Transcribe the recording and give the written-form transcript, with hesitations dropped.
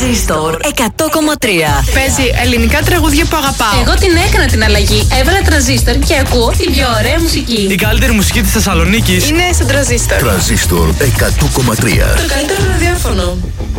Τρανζίστορ 100,3. Παίζει ελληνικά τραγούδια που αγαπάω. Εγώ την έκανα την αλλαγή. Έβαλα τρανζίστορ και ακούω την πιο ωραία μουσική. Η καλύτερη μουσική της Θεσσαλονίκης Είναι στο Τρανζίστορ. Τρανζίστορ 100,3. Το καλύτερο ραδιόφωνο.